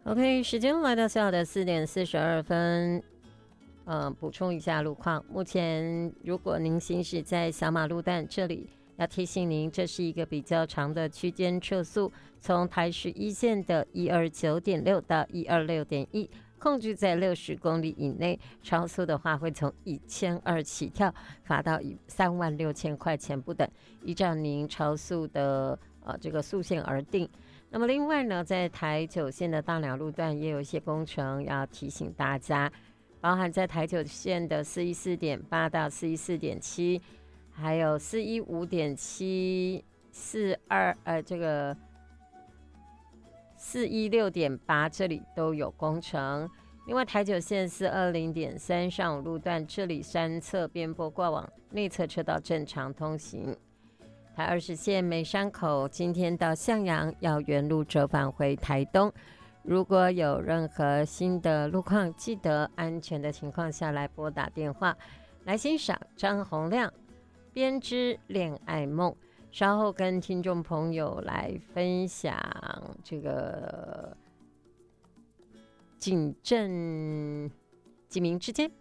OK， 时间来到下午的4:42。补充一下路况。目前，如果您行驶在小马路段，这里要提醒您，这是一个比较长的区间测速，从台11线的129.6到126.1，控制在60公里以内。超速的话，会从1200起跳，罚到36000块钱不等，依照您超速的这个速限而定。那么另外呢，在台9线的大寮路段也有一些工程要提醒大家。包含在台9线的414.8到414.7，还有415.7、这个416.8这里都有工程。另外台9线420.3上午路段，这里山侧边坡挂往内侧车道正常通行。台20线梅山口今天到向阳要原路折返回台东。如果有任何新的路况，记得安全的情况下来拨打电话。来欣赏张洪量编织恋爱梦，稍后跟听众朋友来分享这个警政警民之间